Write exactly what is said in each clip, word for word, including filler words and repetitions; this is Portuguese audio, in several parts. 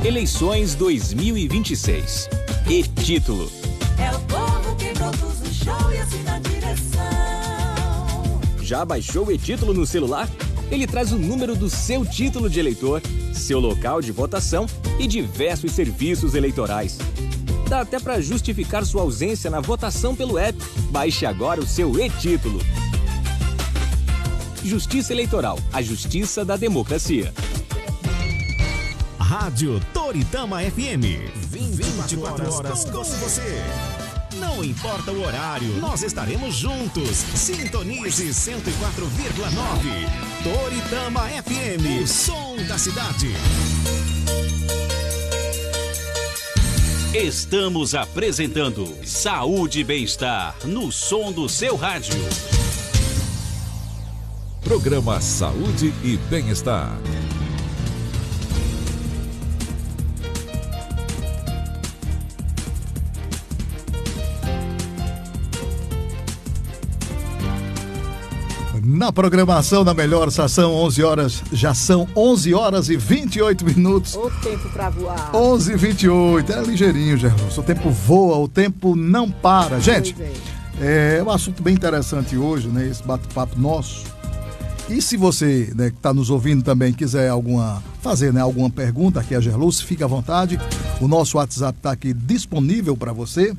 Eleições dois mil e vinte e seis. E-título. É o povo que produz o show e assina a direção. Já baixou o e-título no celular? Ele traz o número do seu título de eleitor, seu local de votação e diversos serviços eleitorais. Dá até para justificar sua ausência na votação pelo app. Baixe agora o seu e-título. Justiça Eleitoral, a justiça da democracia. Rádio Toritama F M. vinte e quatro horas com você. Não importa o horário, nós estaremos juntos. Sintonize cento e quatro vírgula nove. Toritama F M, o som da cidade. Estamos apresentando Saúde e Bem-Estar no som do seu rádio. Programa Saúde e Bem-Estar. Na programação da melhor estação, onze horas, já são onze horas e vinte e oito minutos. O tempo pra voar. onze e vinte e oito, é ligeirinho, Gerlson. O tempo voa, o tempo não para. Gente, é. é um assunto bem interessante hoje, né? Esse bate-papo nosso. E se você, né, que está nos ouvindo também, quiser alguma, fazer, né, alguma pergunta aqui a Gerluz, fique à vontade. O nosso WhatsApp está aqui disponível para você.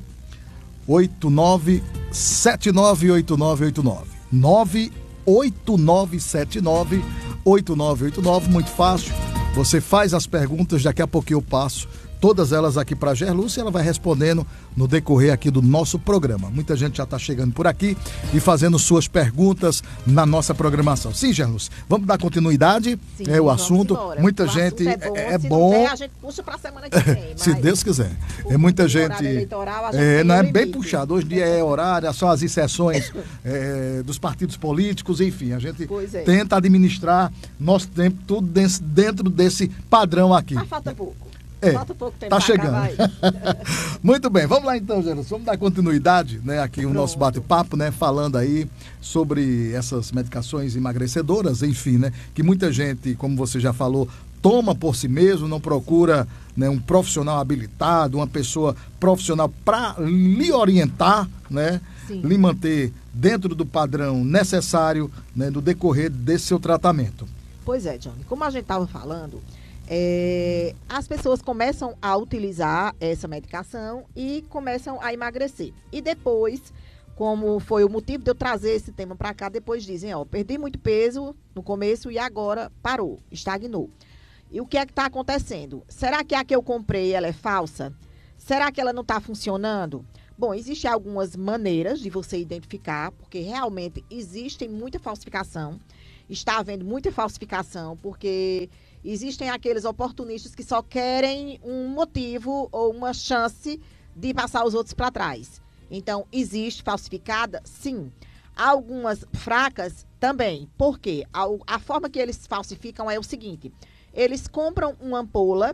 oito nove sete nove oito nove oito nove. nove oito nove sete nove oito nove oito nove, muito fácil. Você faz as perguntas, daqui a pouquinho eu passo todas elas aqui para a Gerluz e ela vai respondendo no decorrer aqui do nosso programa. Muita gente já está chegando por aqui e fazendo suas perguntas na nossa programação. Sim, Gerluz, vamos dar continuidade. Sim, é o assunto. Embora. Muita o gente assunto é bom. É, é bom. Der, a gente puxa para a semana que vem. Se Deus quiser. É muita gente. É, não é bem limite. Puxado. Hoje em dia é horário, são as exceções é, dos partidos políticos, enfim. A gente é. tenta administrar nosso tempo tudo dentro desse padrão aqui. Mas falta pouco. É, tá chegando. Muito bem, vamos lá então, Gerluz. Vamos dar continuidade, né, aqui o nosso bate-papo, né, falando aí sobre essas medicações emagrecedoras, enfim, né, que muita gente, como você já falou, toma por si mesmo, não procura, né, um profissional habilitado, uma pessoa profissional para lhe orientar, né, Sim. lhe manter dentro do padrão necessário, né, no decorrer desse seu tratamento. Pois é, Johnny, como a gente estava falando, É, as pessoas começam a utilizar essa medicação e começam a emagrecer. E depois, como foi o motivo de eu trazer esse tema para cá, depois dizem, ó, perdi muito peso no começo e agora parou, estagnou. E o que é que está acontecendo? Será que a que eu comprei, ela é falsa? Será que ela não está funcionando? Bom, existem algumas maneiras de você identificar, porque realmente existe muita falsificação. Está havendo muita falsificação, porque existem aqueles oportunistas que só querem um motivo ou uma chance de passar os outros para trás. Então, existe falsificada? Sim. Algumas fracas também. Por quê? A, a forma que eles falsificam é o seguinte. Eles compram uma ampola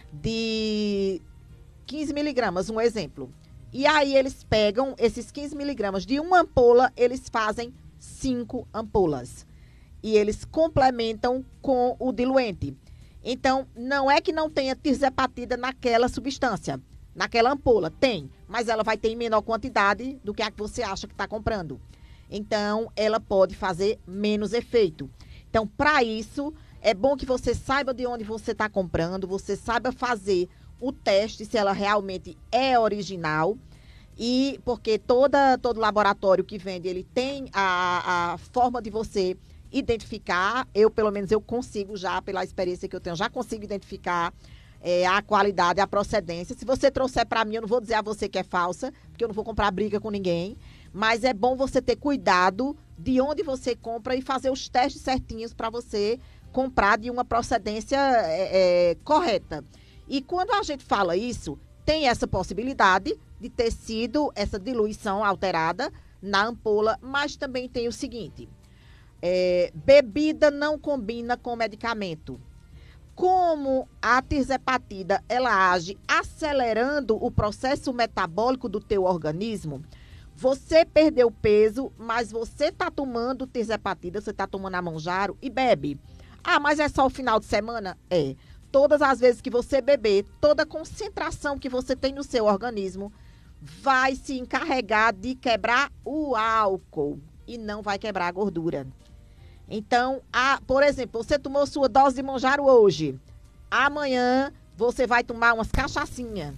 de quinze miligramas, um exemplo. E aí eles pegam esses quinze miligramas de uma ampola, eles fazem cinco ampolas. E eles complementam com o diluente. Então, não é que não tenha tirzepatida naquela substância, naquela ampola. Tem, mas ela vai ter em menor quantidade do que a que você acha que está comprando. Então, ela pode fazer menos efeito. Então, para isso, é bom que você saiba de onde você está comprando, você saiba fazer o teste se ela realmente é original. E porque toda, todo laboratório que vende, ele tem a, a forma de você identificar. Eu, pelo menos, eu consigo já, pela experiência que eu tenho, já consigo identificar é, a qualidade, a procedência. Se você trouxer para mim, eu não vou dizer a você que é falsa, porque eu não vou comprar briga com ninguém, mas é bom você ter cuidado de onde você compra e fazer os testes certinhos para você comprar de uma procedência é, é, correta. E quando a gente fala isso, tem essa possibilidade de ter sido essa diluição alterada na ampola, mas também tem o seguinte: É, bebida não combina com medicamento. Como a tirzepatida, ela age acelerando o processo metabólico do teu organismo, você perdeu peso, mas você está tomando tirzepatida, você está tomando a Monjaro e bebe. Ah, mas é só o final de semana? É. todas as vezes que você beber, toda a concentração que você tem no seu organismo vai se encarregar de quebrar o álcool e não vai quebrar a gordura. Então, a, por exemplo, você tomou sua dose de Monjaro hoje. Amanhã você vai tomar umas cachaçinhas.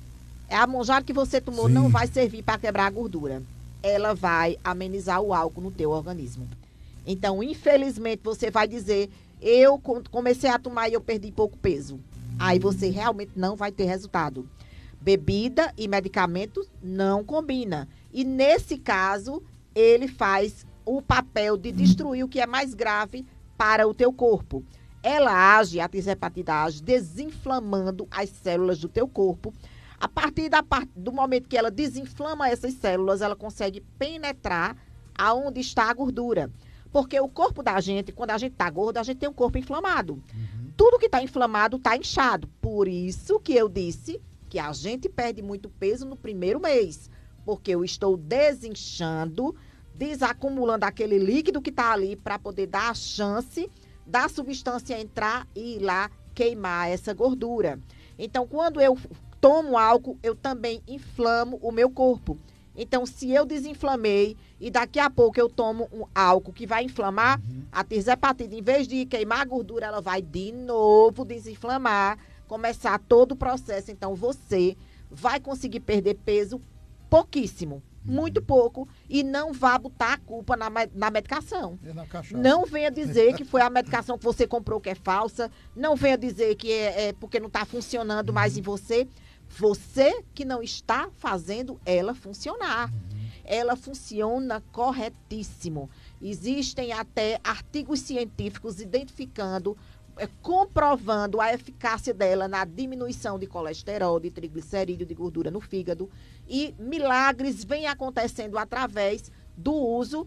A Monjaro que você tomou Sim. não vai servir para quebrar a gordura. Ela vai amenizar o álcool no teu organismo. Então, infelizmente, você vai dizer, eu comecei a tomar e eu perdi pouco peso. Aí você realmente não vai ter resultado. Bebida e medicamentos não combinam. E nesse caso, ele faz o papel de destruir o que é mais grave para o teu corpo. Ela age, a tirzepatida age, desinflamando as células do teu corpo. A partir da, do momento que ela desinflama essas células, ela consegue penetrar aonde está a gordura. Porque o corpo da gente, quando a gente está gordo, a gente tem um corpo inflamado. Uhum. Tudo que está inflamado está inchado. Por isso que eu disse que a gente perde muito peso no primeiro mês. Porque eu estou desinchando, desacumulando aquele líquido que está ali para poder dar a chance da substância entrar e ir lá queimar essa gordura. Então, quando eu tomo álcool, eu também inflamo o meu corpo. Então, se eu desinflamei e daqui a pouco eu tomo um álcool que vai inflamar, uhum. a tirzepatida, em vez de queimar a gordura, ela vai de novo desinflamar, começar todo o processo. Então, você vai conseguir perder peso pouquíssimo, uhum. muito pouco, e não vá botar a culpa na, na medicação. E na não venha dizer que foi a medicação que você comprou que é falsa, não venha dizer que é, é porque não está funcionando uhum. mais em você. Você que não está fazendo ela funcionar. Uhum. Ela funciona corretíssimo. Existem até artigos científicos identificando, é, comprovando a eficácia dela na diminuição de colesterol, de triglicerídeo, de gordura no fígado. E milagres vêm acontecendo através do uso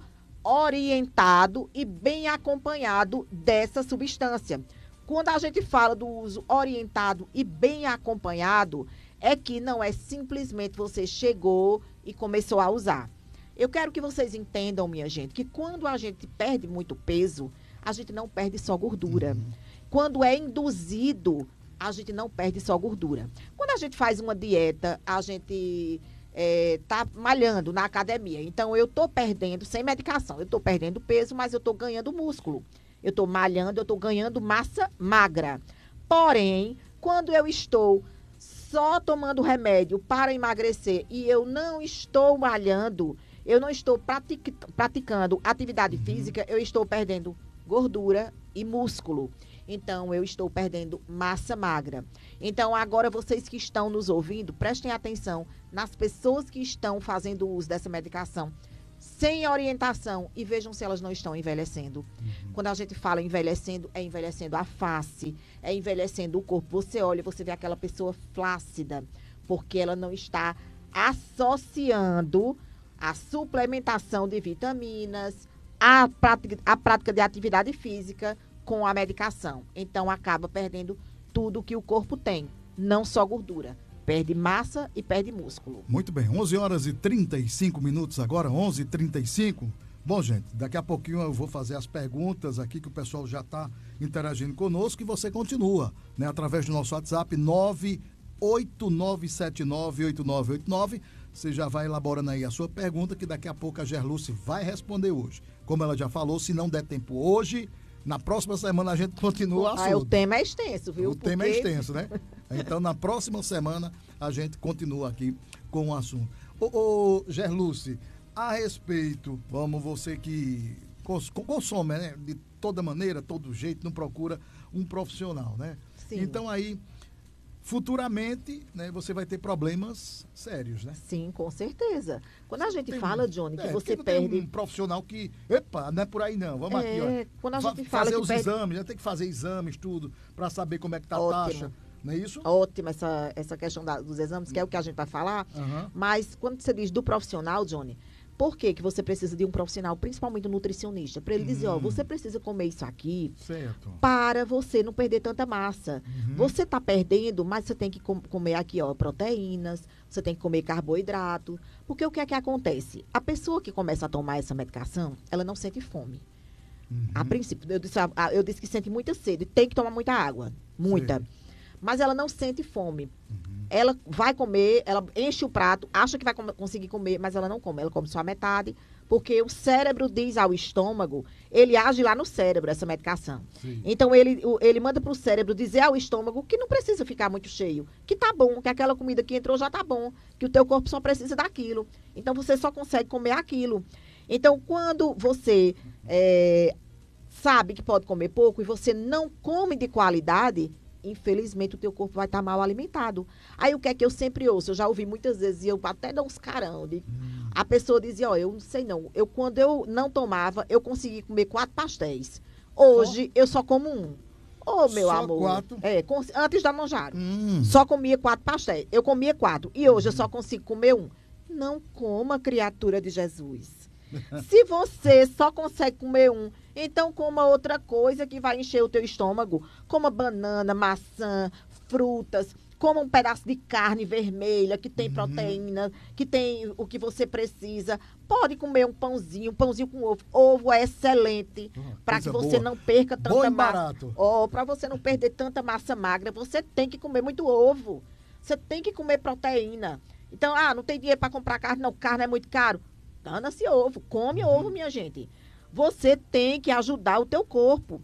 orientado e bem acompanhado dessa substância. Quando a gente fala do uso orientado e bem acompanhado, é que não é simplesmente você chegou e começou a usar. Eu quero que vocês entendam, minha gente, que quando a gente perde muito peso, a gente não perde só gordura. Uhum. Quando é induzido, a gente não perde só gordura. Quando a gente faz uma dieta, a gente está é, malhando na academia. Então, eu estou perdendo, sem medicação, eu estou perdendo peso, mas eu estou ganhando músculo. Eu estou malhando, eu estou ganhando massa magra. Porém, quando eu estou só tomando remédio para emagrecer e eu não estou malhando, eu não estou pratic, praticando atividade uhum. física, eu estou perdendo gordura e músculo. Então, eu estou perdendo massa magra. Então, agora vocês que estão nos ouvindo, prestem atenção nas pessoas que estão fazendo uso dessa medicação sem orientação e vejam se elas não estão envelhecendo. Uhum. Quando a gente fala envelhecendo, é envelhecendo a face, é envelhecendo o corpo. Você olha, você vê aquela pessoa flácida, porque ela não está associando a suplementação de vitaminas, a prática, a prática de atividade física com a medicação. Então, acaba perdendo tudo que o corpo tem, não só gordura. Perde massa e perde músculo. Muito bem, onze horas e trinta e cinco minutos agora, onze e trinta e cinco. Bom, gente, daqui a pouquinho eu vou fazer as perguntas aqui que o pessoal já está interagindo conosco e você continua, né, através do nosso WhatsApp nove oito nove sete nove oito nove oito nove. Você já vai elaborando aí a sua pergunta que daqui a pouco a Gerluce vai responder hoje. Como ela já falou, se não der tempo hoje, na próxima semana a gente continua o assunto. Ah, o tema é extenso, viu? O Porque... tema é extenso, né? Então, na próxima semana, a gente continua aqui com o assunto. Ô, ô Gerluce, a respeito, vamos, você que cons consome, né? De toda maneira, todo jeito, não procura um profissional, né? Sim. Então, aí, futuramente, né, você vai ter problemas sérios, né? Sim, com certeza. Quando a gente tem, fala, Johnny, que é, você não perde... Tem um profissional que, epa, não é por aí não, vamos é, aqui, ó. Quando a gente Fa fala fazer que os perde... exames, já tem que fazer exames, tudo, para saber como é que tá a Ótimo. taxa, não é isso? Ótima essa, essa questão da, dos exames, que é o que a gente vai falar. Uhum. Mas quando você diz do profissional, Johnny, por que que você precisa de um profissional, principalmente um nutricionista? Para ele dizer, Hum. ó, você precisa comer isso aqui Certo. para você não perder tanta massa. Uhum. Você está perdendo, mas você tem que com comer aqui, ó, proteínas, você tem que comer carboidrato. Porque o que é que acontece? A pessoa que começa a tomar essa medicação, ela não sente fome. Uhum. A princípio, eu disse, eu disse que sente muita sede, tem que tomar muita água, muita. Sim. mas ela não sente fome. Ela vai comer, ela enche o prato, acha que vai com- conseguir comer, mas ela não come, ela come só a metade, porque o cérebro diz ao estômago, ele age lá no cérebro, essa medicação. Sim. Então, ele, o- ele manda para o cérebro dizer ao estômago que não precisa ficar muito cheio, que tá bom, que aquela comida que entrou já tá bom, que o teu corpo só precisa daquilo. Então, você só consegue comer aquilo. Então, quando você é, sabe que pode comer pouco e você não come de qualidade, infelizmente o teu corpo vai estar mal alimentado. Aí o que é que eu sempre ouço? Eu já ouvi muitas vezes e eu até dou uns carão. De... Hum. A pessoa dizia, ó, eu não sei não. Eu, quando eu não tomava, eu consegui comer quatro pastéis. Hoje, oh. eu só como um. Ô, oh, meu só amor. Quatro? É, com... antes da manjaro. Hum. Só comia quatro pastéis. Eu comia quatro. E hoje hum. eu só consigo comer um. Não coma, criatura de Jesus. Se você só consegue comer um, então coma outra coisa que vai encher o teu estômago. Coma banana, maçã, frutas. Coma um pedaço de carne vermelha, que tem uhum. proteína, que tem o que você precisa. Pode comer um pãozinho, um pãozinho com ovo. Ovo é excelente oh, para que você boa. não perca tanta massa. Oh, para você não perder tanta massa magra, você tem que comer muito ovo. Você tem que comer proteína. Então, ah, não tem dinheiro para comprar carne, não. Carne é muito caro. Dana-se ovo, come uhum. ovo, minha gente. Você tem que ajudar o teu corpo.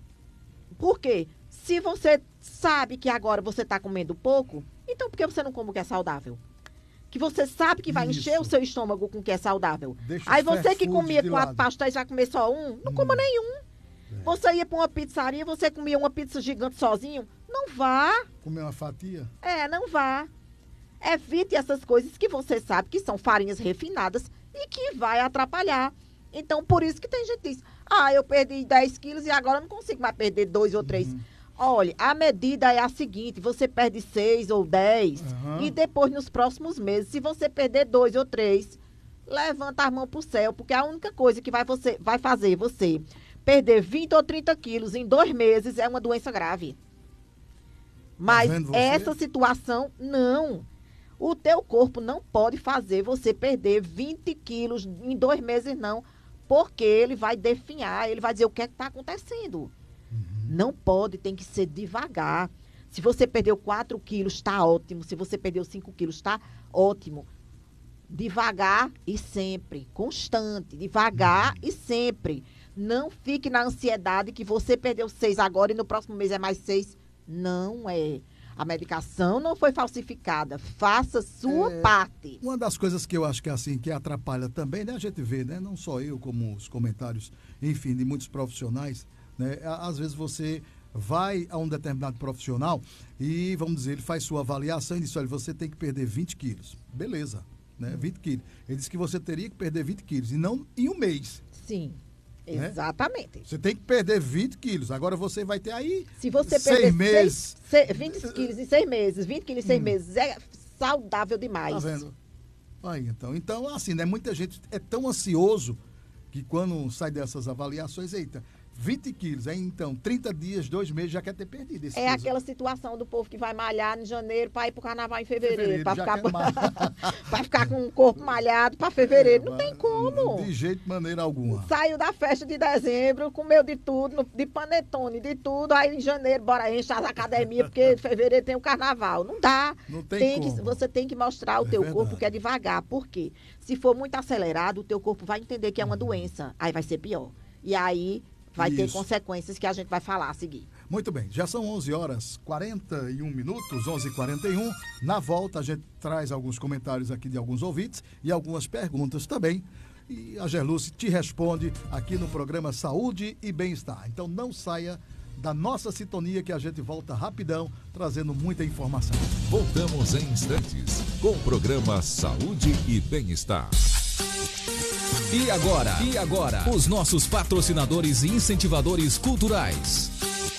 Por quê? Se você sabe que agora você está comendo pouco, então por que você não come o que é saudável? Que você sabe que vai Isso. encher o seu estômago com o que é saudável. Deixa Aí você que comia quatro lado. pastéis vai comer só um, não hum. coma nenhum. É. Você ia para uma pizzaria, você comia uma pizza gigante sozinho, não vá. Comer uma fatia? É, não vá. Evite essas coisas que você sabe que são farinhas refinadas e que vai atrapalhar. Então, por isso que tem gente que diz, ah, eu perdi dez quilos e agora eu não consigo mais perder dois ou três. Uhum. Olha, a medida é a seguinte, você perde seis ou dez uhum. e depois, nos próximos meses, se você perder dois ou três, levanta as mãos pro céu, porque a única coisa que vai, você, vai fazer você perder vinte ou trinta quilos em dois meses é uma doença grave. Mas tá essa situação, não. O teu corpo não pode fazer você perder vinte quilos em dois meses, não. Porque ele vai definhar, ele vai dizer o que é que está acontecendo. Uhum. Não pode, tem que ser devagar. Se você perdeu quatro quilos, está ótimo. Se você perdeu cinco quilos, está ótimo. Devagar e sempre. Constante. Devagar uhum. e sempre. Não fique na ansiedade que você perdeu seis agora e no próximo mês é mais seis. Não é. A medicação não foi falsificada. Faça sua é, parte. Uma das coisas que eu acho que é assim, que atrapalha também, né? A gente vê, né? Não só eu, como os comentários, enfim, de muitos profissionais, né? Às vezes você vai a um determinado profissional e, vamos dizer, ele faz sua avaliação e diz, olha, você tem que perder vinte quilos. Beleza, né? vinte quilos. Ele disse que você teria que perder vinte quilos, e não em um mês. Sim. Exatamente. Né? Você tem que perder vinte quilos. Agora você vai ter aí Se você seis perder meses. Seis, seis, vinte quilos em seis meses, vinte quilos em seis hum. meses, é saudável demais. Tá vendo? Aí, então. Então, assim, né? Muita gente é tão ansioso que quando sai dessas avaliações, eita, vinte quilos, aí então, trinta dias, dois meses, já quer ter perdido esse É peso. aquela situação do povo que vai malhar em janeiro para ir pro carnaval em fevereiro, para ficar, pra ficar com o corpo malhado para fevereiro. É, não tem como. De jeito, maneira alguma. Saiu da festa de dezembro, comeu de tudo, de panetone, de tudo, aí em janeiro, bora encher as academias, porque em fevereiro tem o carnaval. Não dá. Não tem, tem como. Que, você tem que mostrar o é teu verdade. corpo que é devagar. Por quê? Se for muito acelerado, o teu corpo vai entender que é uma uhum. doença. Aí vai ser pior. E aí vai Isso. ter consequências que a gente vai falar a seguir. Muito bem, já são onze horas e quarenta e um minutos, onze e quarenta e um. Na volta a gente traz alguns comentários aqui de alguns ouvintes e algumas perguntas também. E a Gerluce te responde aqui no programa Saúde e Bem-Estar. Então não saia da nossa sintonia que a gente volta rapidão, trazendo muita informação. Voltamos em instantes com o programa Saúde e Bem-Estar. E agora, e agora, os nossos patrocinadores e incentivadores culturais.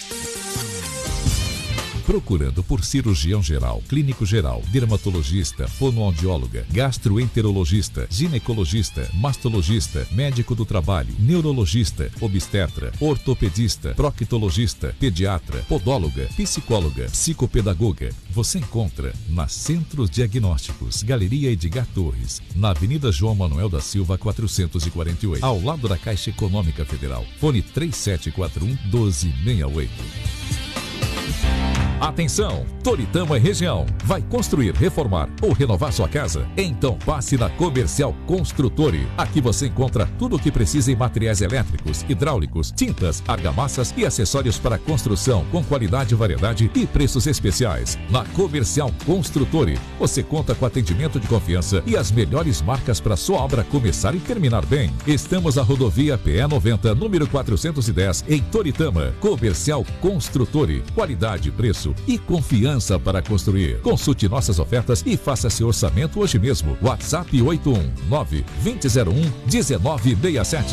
Procurando por cirurgião geral, clínico geral, dermatologista, fonoaudióloga, gastroenterologista, ginecologista, mastologista, médico do trabalho, neurologista, obstetra, ortopedista, proctologista, pediatra, podóloga, psicóloga, psicopedagoga. Você encontra na Centros Diagnósticos, Galeria Edgar Torres, na Avenida João Manuel da Silva, quatrocentos e quarenta e oito, ao lado da Caixa Econômica Federal. Fone três sete quatro um, um dois seis oito. Atenção, Toritama e região. Vai construir, reformar ou renovar sua casa? Então passe na Comercial Construtore. Aqui você encontra tudo o que precisa em materiais elétricos, hidráulicos, tintas, argamassas e acessórios para construção com qualidade, variedade e preços especiais. Na Comercial Construtore, você conta com atendimento de confiança e as melhores marcas para sua obra começar e terminar bem. Estamos na rodovia P E noventa, número quatrocentos e dez, em Toritama. Comercial Construtore. Qualidade, preço e confiança para construir. Consulte nossas ofertas e faça seu orçamento hoje mesmo. WhatsApp oito um nove, dois zero um, um nove seis sete.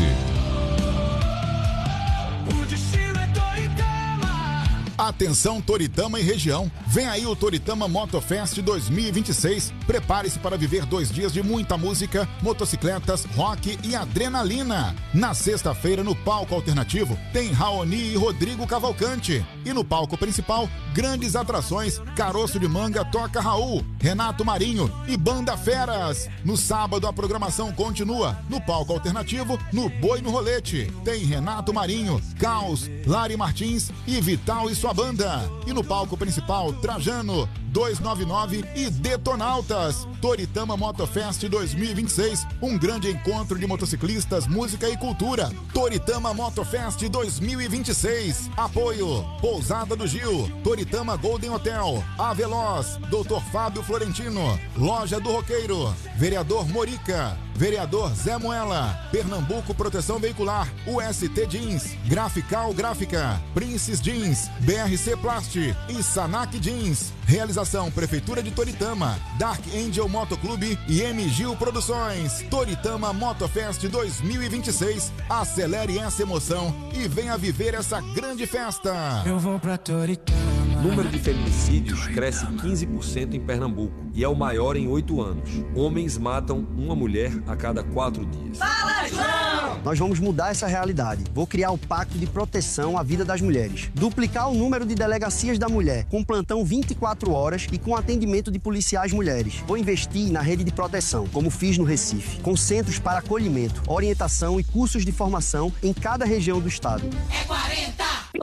Atenção Toritama e região, vem aí o Toritama Motofest dois mil e vinte e seis. Prepare-se para viver dois dias de muita música, motocicletas, rock e adrenalina. Na sexta-feira, no palco alternativo, tem Raoni e Rodrigo Cavalcante. E no palco principal, grandes atrações, Caroço de Manga toca Raul, Renato Marinho e Banda Feras. No sábado, a programação continua. No palco alternativo, no Boi no Rolete, tem Renato Marinho, Caos, Lari Martins e Vital e sua banda. E no palco principal, Trajano, duzentos e noventa e nove e Detonautas. Toritama Motofest dois mil e vinte e seis, um grande encontro de motociclistas, música e cultura. Toritama Motofest dois mil e vinte e seis. Apoio: Pousada do Gil, Toritama Golden Hotel, Aveloz, doutor Fábio Florentino, Loja do Roqueiro, Vereador Morica, Vereador Zé Moela, Pernambuco Proteção Veicular, U S T Jeans, Grafical Gráfica, Princes Jeans, B R C Plast e Sanac Jeans. Realização Prefeitura de Toritama, Dark Angel Motoclube e M Gil Produções. Toritama Motofest dois mil e vinte e seis. Acelere essa emoção e venha viver essa grande festa. Eu vou pra Toritama. O número de feminicídios cresce quinze por cento em Pernambuco e é o maior em oito anos. Homens matam uma mulher a cada quatro dias. Fala, João! Nós vamos mudar essa realidade. Vou criar o Pacto de Proteção à Vida das Mulheres. Duplicar o número de delegacias da mulher, com plantão vinte e quatro horas e com atendimento de policiais mulheres. Vou investir na rede de proteção, como fiz no Recife, com centros para acolhimento, orientação e cursos de formação em cada região do estado. É quarenta!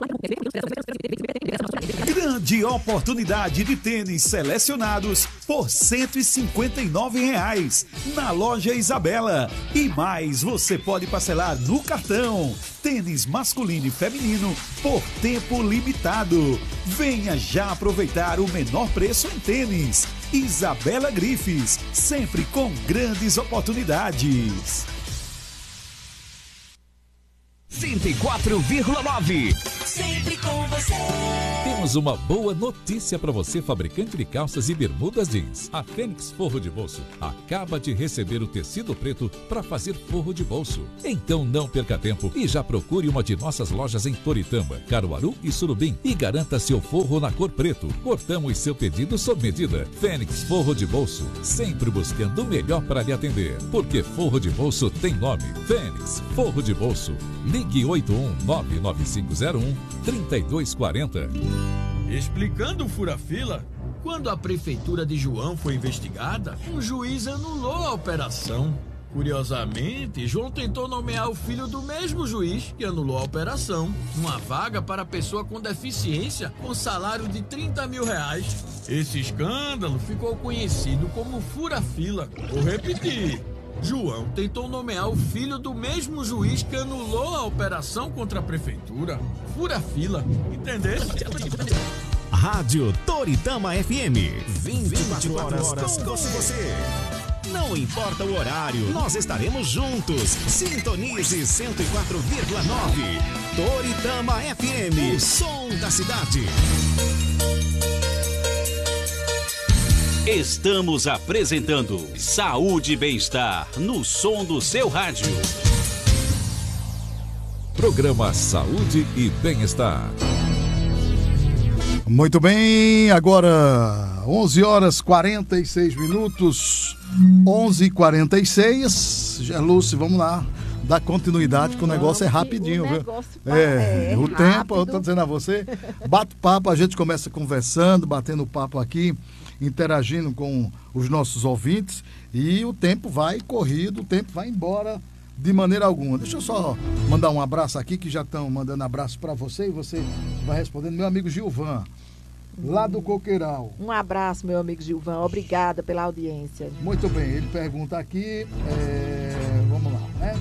Grande oportunidade de tênis selecionados por cento e cinquenta e nove reais na loja Isabela. E mais, você pode parcelar no cartão. Tênis masculino e feminino por tempo limitado. Venha já aproveitar o menor preço em tênis. Isabela Grifes, sempre com grandes oportunidades. cento e quatro vírgula nove. Sempre com você. Temos uma boa notícia para você, fabricante de calças e bermudas jeans. A Fênix Forro de Bolso acaba de receber o tecido preto para fazer forro de bolso. Então não perca tempo e já procure uma de nossas lojas em Toritama, Caruaru e Surubim e garanta seu forro na cor preto. Cortamos seu pedido sob medida. Fênix Forro de Bolso, sempre buscando o melhor para lhe atender. Porque forro de bolso tem nome. Fênix Forro de Bolso. Ligue oito um nove nove cinco zero um, três dois quatro zero. Explicando o fura-fila, quando a prefeitura de João foi investigada, um juiz anulou a operação. Curiosamente, João tentou nomear o filho do mesmo juiz que anulou a operação, uma vaga para pessoa com deficiência com salário de trinta mil reais. Esse escândalo ficou conhecido como fura-fila. Vou repetir. João tentou nomear o filho do mesmo juiz que anulou a operação contra a prefeitura. Fura-fila, entendeu? Rádio Toritama F M. vinte e quatro horas com você. Não importa o horário, nós estaremos juntos. Sintonize cento e quatro vírgula nove. Toritama F M, o som da cidade. Estamos apresentando Saúde e Bem-Estar no som do seu rádio. Programa Saúde e Bem-Estar. Muito bem, agora onze horas e quarenta e seis minutos, onze e quarenta e seis. Gerlúcio, vamos lá, dar continuidade, que o negócio é rapidinho, viu? É, é, o rápido. Tempo, eu tô dizendo a você, bate papo, a gente começa conversando, batendo papo aqui, interagindo com os nossos ouvintes, e o tempo vai corrido, o tempo vai embora de maneira alguma. Deixa eu só mandar um abraço aqui, que já estão mandando abraço para você, e você vai respondendo. Meu amigo Gilvan, lá do Coqueiral. Um abraço, meu amigo Gilvan. Obrigada pela audiência. Muito bem, ele pergunta aqui, é, vamos lá, né?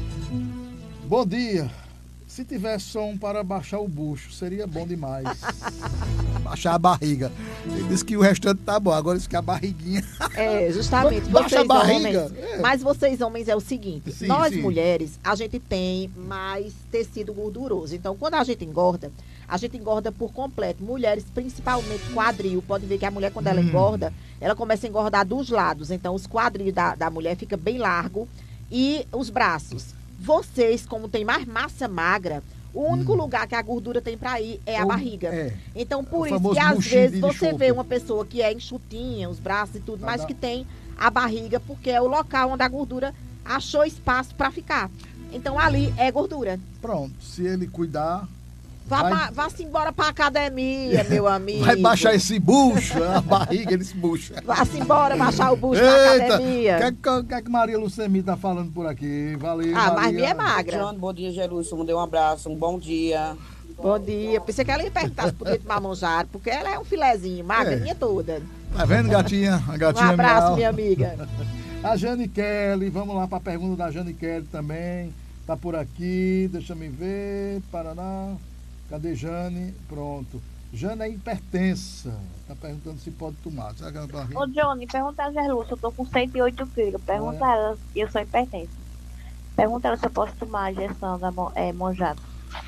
Bom dia. Se tivesse som para baixar o bucho, seria bom demais. Baixar a barriga. Ele disse que o restante tá bom, agora disse que a barriguinha... É, justamente. Baixa vocês a barriga. Homens, É. Mas vocês homens é o seguinte, Sim, nós sim. mulheres, a gente tem mais tecido gorduroso. Então, quando a gente engorda, a gente engorda por completo. Mulheres, principalmente quadril, pode ver que a mulher, quando ela Hum. engorda, ela começa a engordar dos lados. Então, os quadris da, da mulher fica bem largo e os braços. Vocês, como tem mais massa magra, o único lugar que a gordura tem para ir é a Ou- barriga. é. Então, por O isso famoso que às buchinho vezes de você chope. vê uma pessoa que é enxutinha, os braços e tudo, Tá mas da- que tem a barriga, porque é o local onde a gordura achou espaço para ficar. Então, ali é gordura. Pronto, se ele cuidar, Vá, Vai- pra- vá-se embora pra academia, meu amigo. vai baixar esse bucho, a barriga, ele se bucha. Vá-se embora baixar o bucho na Eita, academia. o que, é que- que é que Maria Lucemi tá falando por aqui? Valeu, Ah, mas Maria. minha é magra. John, bom dia, Gerúcio. Mandei um abraço, um bom dia. Bom dia. Pensei que ela ia perguntar se podia tomar manjar, porque ela é um filezinho, magrinha toda. Tá vendo, gatinha? A Um gatinha abraço, miau. minha amiga. A Jane Kelly, vamos lá para a pergunta da Jane Kelly também. Tá por aqui, deixa eu ver. Paraná. Cadê Jane? Pronto. Jane é hipertensa. Tá perguntando se pode tomar. Será que ela tá rindo? Ô, Johnny, pergunta a Gerlúcia, eu tô com cento e oito quilos. Pergunta Ah, a ela, e eu sou hipertensa. Pergunta a ela se eu posso tomar a injeção da Mon- é, Monjato.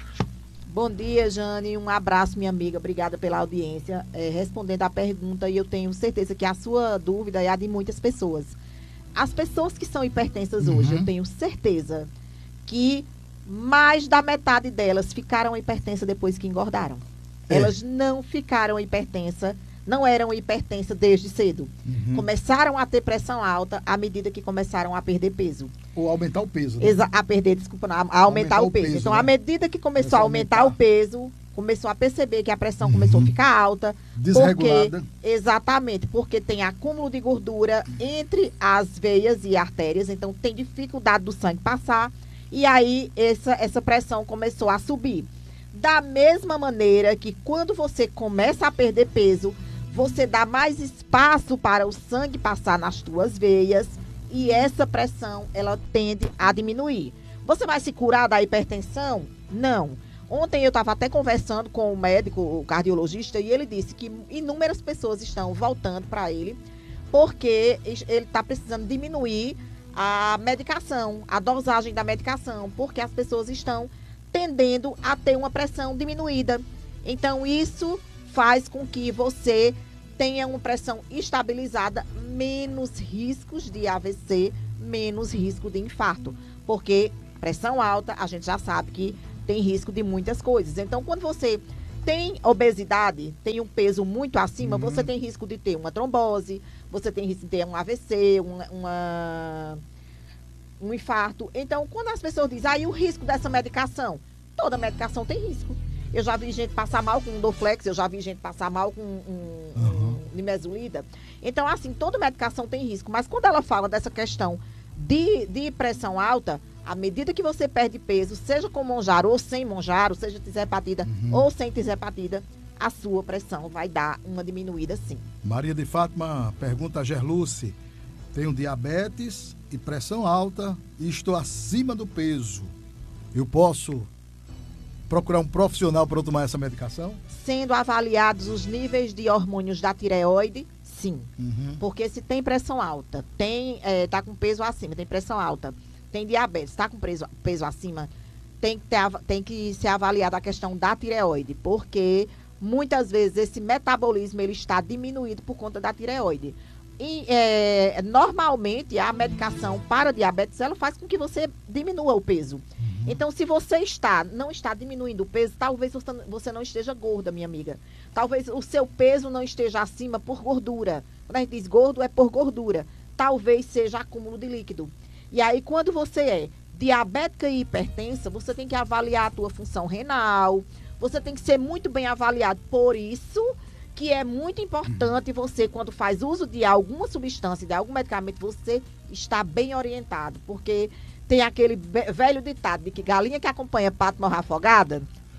Bom dia, Jane. Um abraço, minha amiga. Obrigada pela audiência. É, respondendo à pergunta, e eu tenho certeza que a sua dúvida é a de muitas pessoas. As pessoas que são hipertensas hoje, Uhum. eu tenho certeza que mais da metade delas ficaram hipertensas depois que engordaram. É. Elas não ficaram hipertensas, não eram hipertensas desde cedo. Uhum. Começaram a ter pressão alta à medida que começaram a perder peso. Ou aumentar o peso. Né? Exa- a perder, desculpa, não, a, a aumentar, o peso. Então, né? à medida que começou Começou a a aumentar, aumentar. o peso, começou a perceber que a pressão começou a ficar alta. Desregulada. Porque, exatamente, porque tem acúmulo de gordura entre as veias e artérias, então tem dificuldade do sangue passar. E aí, essa, essa pressão começou a subir. Da mesma maneira que quando você começa a perder peso, você dá mais espaço para o sangue passar nas tuas veias e essa pressão, ela tende a diminuir. Você vai se curar da hipertensão? Não. Ontem eu estava até conversando com o médico, o cardiologista, e ele disse que inúmeras pessoas estão voltando para ele porque ele está precisando diminuir a medicação, a dosagem da medicação, porque as pessoas estão tendendo a ter uma pressão diminuída. Então, isso faz com que você tenha uma pressão estabilizada, menos riscos de A V C, menos risco de infarto. Porque pressão alta, a gente já sabe que tem risco de muitas coisas. Então, quando você tem obesidade, tem um peso muito acima, Uhum. você tem risco de ter uma trombose, você tem risco de ter um A V C, uma, uma- um infarto. Então, quando as pessoas dizem, aí ah, o risco dessa medicação? Toda medicação tem risco. Eu já vi gente passar mal com um Doflex, eu já vi gente passar mal com um, um nimesulida. Então, assim, toda medicação tem risco. Mas quando ela fala dessa questão de, de pressão alta, à medida que você perde peso, seja com Monjaro ou sem Monjaro, seja tisepatida Uhum. ou sem tisepatida, a sua pressão vai dar uma diminuída sim. Maria de Fátima pergunta a Gerluce. Tenho diabetes e pressão alta e estou acima do peso. Eu posso procurar um profissional para eu tomar essa medicação? Sendo avaliados os níveis de hormônios da tireoide, sim. Uhum. Porque se tem pressão alta, tem, é, tá com peso acima, tem pressão alta, tem diabetes, está com peso, peso acima, tem que, ter, av- tem que ser avaliada a questão da tireoide, porque muitas vezes esse metabolismo ele está diminuído por conta da tireoide. E, é, normalmente, a medicação para diabetes, ela faz com que você diminua o peso. Então, se você está, não está diminuindo o peso, talvez você, você não esteja gorda, minha amiga. Talvez o seu peso não esteja acima por gordura. Quando a gente diz gordo, é por gordura. Talvez seja acúmulo de líquido. E aí, quando você é diabética e hipertensa, você tem que avaliar a tua função renal, você tem que ser muito bem avaliado. Por isso que é muito importante você, quando faz uso de alguma substância, de algum medicamento, você está bem orientado. Porque tem aquele ve- velho ditado de que galinha que acompanha pato morrer afogada.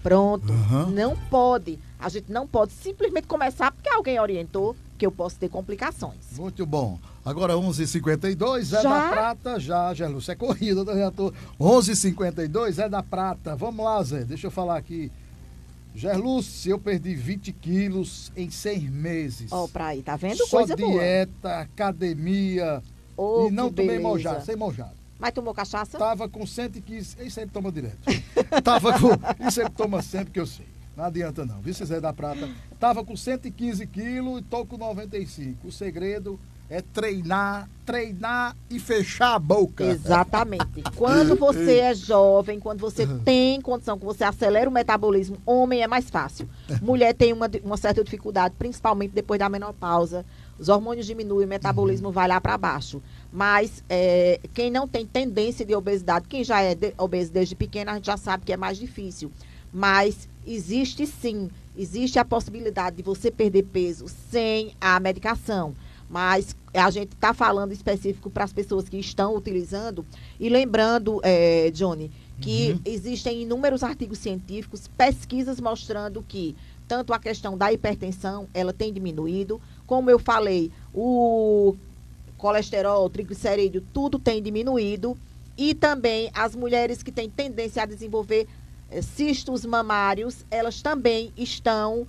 Pronto. Uhum. Não pode. A gente não pode simplesmente começar porque alguém orientou que eu posso ter complicações. Muito bom. Agora onze e cinquenta e dois, Zé Já? da Prata, já, já, Lúcia, é corrida, né? Já tô... onze e cinquenta e dois, Zé da Prata. Vamos lá, Zé, deixa eu falar aqui. Gerlúcia, eu perdi vinte quilos em seis meses. Ó, pra aí, tá vendo? Só Coisa dieta, academia boa. Oh, e não que tomei beleza. mojado, sem mojado. Mas tomou cachaça? Tava com cento e quinze, isso ele toma direto. Tava com, isso ele toma sempre que eu sei. Não adianta não, viu, Zé da Prata? Tava com cento e quinze quilos e tô com noventa e cinco. O segredo é treinar, treinar e fechar a boca. Exatamente. Quando você é jovem, quando você tem condição, que você acelera o metabolismo, homem é mais fácil. Mulher tem uma, uma certa dificuldade, principalmente depois da menopausa. Os hormônios diminuem, o metabolismo vai lá para baixo. Mas é, quem não tem tendência de obesidade, quem já é de, obeso desde pequena, a gente já sabe que é mais difícil. Mas existe sim, existe a possibilidade de você perder peso sem a medicação. Mas a gente está falando específico para as pessoas que estão utilizando. E lembrando, é, Johnny, que uhum. existem inúmeros artigos científicos, pesquisas mostrando que tanto a questão da hipertensão, ela tem diminuído. Como eu falei, o colesterol, o triglicerídeo, tudo tem diminuído. E também as mulheres que têm tendência a desenvolver é, cistos mamários, elas também estão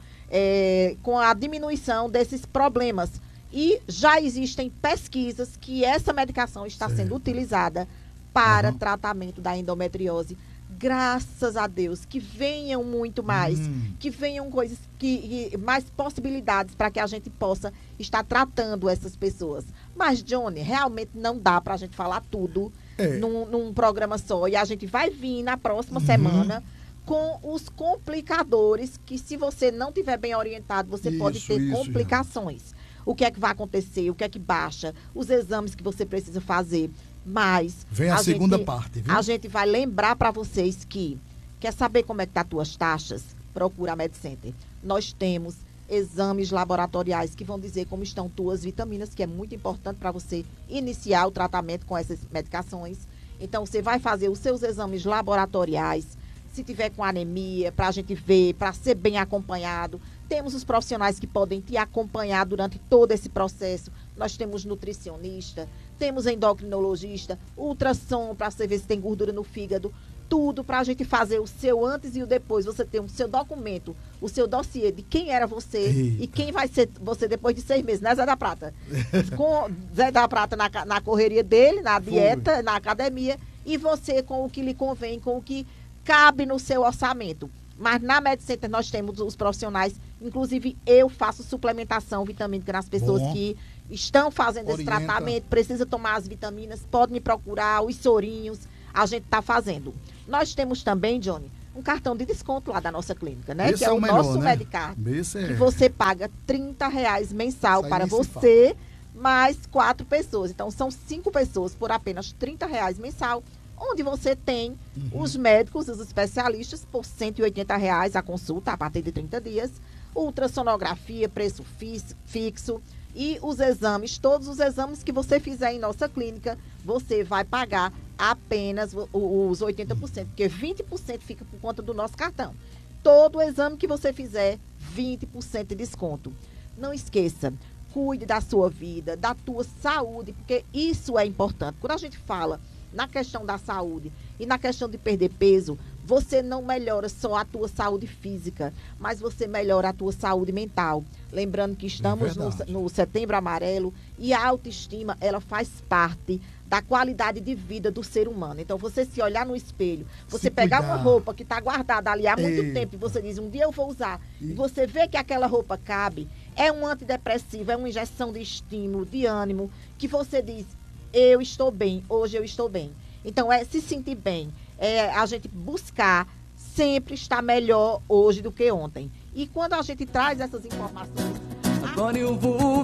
é, com a diminuição desses problemas. E já existem pesquisas que essa medicação está certo. sendo utilizada para uhum. tratamento da endometriose. Graças a Deus, que venham muito mais, hum. que venham coisas, que, que mais possibilidades para que a gente possa estar tratando essas pessoas. Mas, Johnny, realmente não dá para a gente falar tudo é. num, num programa só. E a gente vai vir na próxima uhum. semana com os complicadores, que se você não tiver bem orientado, você isso, pode ter isso, complicações. Já. O que é que vai acontecer, o que é que baixa, os exames que você precisa fazer. Mas vem a, a segunda gente, parte, viu? A gente vai lembrar para vocês que quer saber como é que tá as tuas taxas? Procura a MedCenter. Nós temos exames laboratoriais que vão dizer como estão tuas vitaminas, que é muito importante para você iniciar o tratamento com essas medicações. Então, você vai fazer os seus exames laboratoriais, se tiver com anemia, para a gente ver, para ser bem acompanhado. Temos os profissionais que podem te acompanhar durante todo esse processo. Nós temos nutricionista, temos endocrinologista, ultrassom para você ver se tem gordura no fígado. Tudo para a gente fazer o seu antes e o depois. Você tem o seu documento, o seu dossiê de quem era você Eita. e quem vai ser você depois de seis meses, né, Zé da Prata? Com Zé da Prata na, na correria dele, na dieta, Foi. na academia, e você com o que lhe convém, com o que cabe no seu orçamento. Mas na MedCenter nós temos os profissionais, inclusive eu faço suplementação vitamínica nas pessoas Bom. que estão fazendo Orienta. esse tratamento, precisa tomar as vitaminas, pode me procurar, os sorinhos, a gente está fazendo. Nós temos também, Johnny, um cartão de desconto lá da nossa clínica, né? Esse que é, é o, o melhor, nosso né? Medicard, é... que você paga trinta reais mensal para você, mais quatro pessoas. Então, são cinco pessoas por apenas trinta reais mensal, onde você tem uhum. os médicos, os especialistas, por cento e oitenta reais a consulta, a partir de trinta dias, ultrassonografia, preço fixo, e os exames, todos os exames que você fizer em nossa clínica, você vai pagar apenas os oitenta por cento, porque vinte por cento fica por conta do nosso cartão. Todo exame que você fizer, vinte por cento de desconto. Não esqueça, cuide da sua vida, da tua saúde, porque isso é importante. Quando a gente fala na questão da saúde e na questão de perder peso, você não melhora só a tua saúde física, mas você melhora a tua saúde mental. Lembrando que estamos no, no Setembro Amarelo e a autoestima, ela faz parte da qualidade de vida do ser humano. Então, você se olhar no espelho, você se pegar cuidar. uma roupa que está guardada ali há muito Eita. tempo e você diz, um dia eu vou usar, e... e você vê que aquela roupa cabe, é um antidepressivo, é uma injeção de estímulo, de ânimo, que você diz, eu estou bem, hoje eu estou bem. Então, é se sentir bem, é a gente buscar sempre estar melhor hoje do que ontem. E quando a gente traz essas informações... Agora eu vou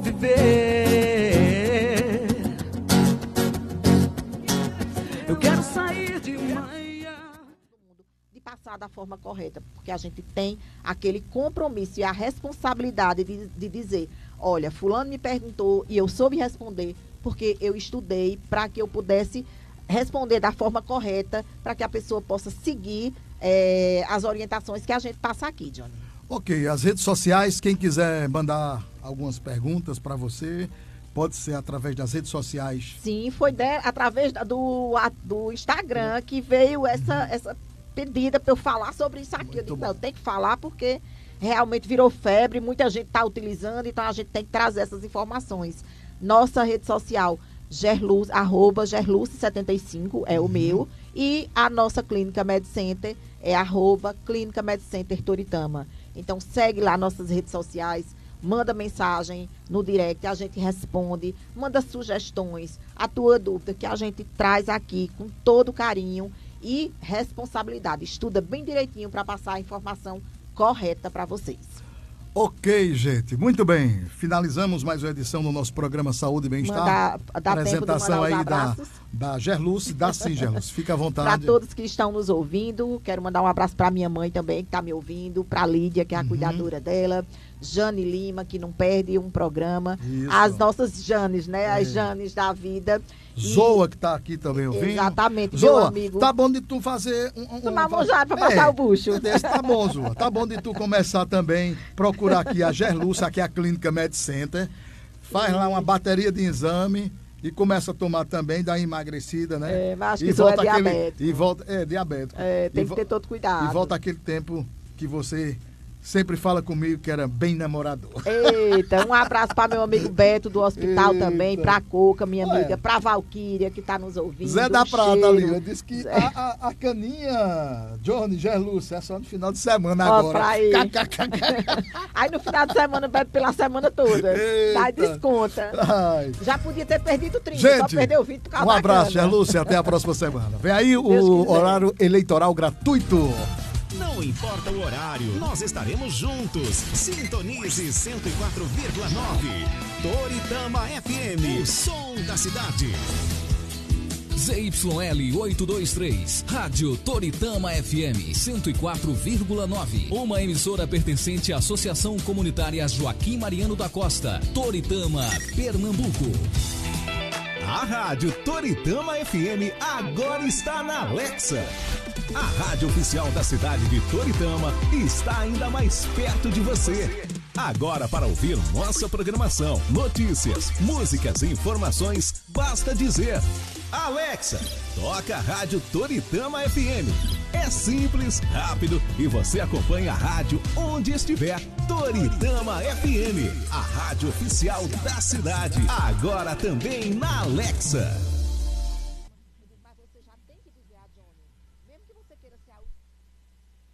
viver. Eu quero sair de manhã. De passar da forma correta, porque a gente tem aquele compromisso e a responsabilidade de, de dizer, olha, fulano me perguntou e eu soube responder, porque eu estudei para que eu pudesse responder da forma correta, para que a pessoa possa seguir é, as orientações que a gente passa aqui, Johnny. Ok, as redes sociais, quem quiser mandar algumas perguntas para você, pode ser através das redes sociais. Sim, foi de, através do, a, do Instagram que veio essa, uhum. essa pedida para eu falar sobre isso aqui. Muito eu disse, não, tem que falar porque realmente virou febre, muita gente está utilizando, então a gente tem que trazer essas informações. Nossa rede social, Gerluz, arroba Gerluz setenta e cinco, é uhum. o meu, e a nossa Clínica Med Center é arroba Clínica Med Center Toritama. Então segue lá nossas redes sociais, manda mensagem no direct, a gente responde, manda sugestões, a tua dúvida que a gente traz aqui com todo carinho e responsabilidade. Estuda bem direitinho para passar a informação correta para vocês. Ok, gente, muito bem. Finalizamos mais uma edição do nosso programa Saúde e Bem-Estar. Dá apresentação tempo de aí da, da Gerluz, da sim, Gerluz. Fica à vontade. Para todos que estão nos ouvindo, quero mandar um abraço para minha mãe também, que está me ouvindo, para a Lídia, que é a uhum. cuidadora dela, Jane Lima, que não perde um programa, Isso. as nossas Janes, né? É. As Janes da vida. Zoa, que tá aqui também ouvindo. Exatamente, Zoa, meu amigo. Tá bom de tu fazer um... um Tomar mojado pra passar é, o bucho. É desse, tá bom, Zoa. Tá bom de tu começar também, procurar aqui a Gerluz, aqui é a Clínica Med Center, faz lá uma bateria de exame e começa a tomar também, dá uma emagrecida, né? É, mas acho e que isso é aquele, diabético. E volta, é, diabético. É, tem e que ter todo cuidado. E volta aquele tempo que você... sempre fala comigo que era bem namorador. Eita, um abraço para meu amigo Beto do hospital Eita. também, para Coca, minha Ué. amiga, para Valquíria que tá nos ouvindo. Zé da um Prata cheiro. ali, eu disse que a, a, a caninha, Johnny, Gerluz, é só no final de semana Ó, agora. pra aí. Aí no final de semana bebe pela semana toda. Eita. Dá desconta. Ai. Já podia ter perdido trinta, Gente, só perdeu vinte por causa um abraço, da cana. Gerluz, até a próxima semana. Vem aí o horário eleitoral gratuito. Não importa o horário, nós estaremos juntos. Sintonize cento e quatro vírgula nove. Toritama F M, o som da cidade. Z Y L oitocentos e vinte e três, Rádio Toritama F M cento e quatro vírgula nove. Uma emissora pertencente à Associação Comunitária Joaquim Mariano da Costa, Toritama, Pernambuco. A Rádio Toritama F M agora está na Alexa. A rádio oficial da cidade de Toritama está ainda mais perto de você. Agora, para ouvir nossa programação, notícias, músicas e informações, basta dizer: Alexa, toca a Rádio Toritama F M. É simples, rápido e você acompanha a rádio onde estiver. Toritama F M, a rádio oficial da cidade. Agora também na Alexa.